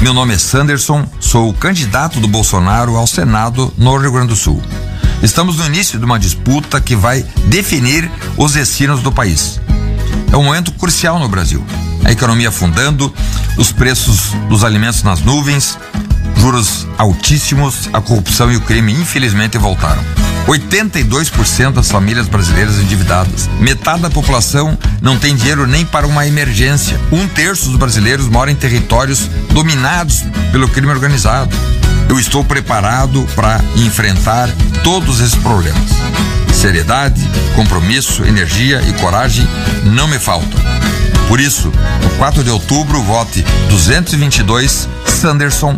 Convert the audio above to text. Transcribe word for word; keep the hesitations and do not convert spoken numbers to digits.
Meu nome é Sanderson, sou o candidato do Bolsonaro ao Senado no Rio Grande do Sul. Estamos no início de uma disputa que vai definir os destinos do país. É um momento crucial no Brasil. A economia afundando, os preços dos alimentos nas nuvens, juros altíssimos, a corrupção e o crime infelizmente voltaram. oitenta e dois por cento das famílias brasileiras endividadas. Metade da população não tem dinheiro nem para uma emergência. Um terço dos brasileiros mora em territórios dominados pelo crime organizado. Eu estou preparado para enfrentar todos esses problemas. Seriedade, compromisso, energia e coragem não me faltam. Por isso, no quatro de outubro, vote duzentos e vinte e dois Sanderson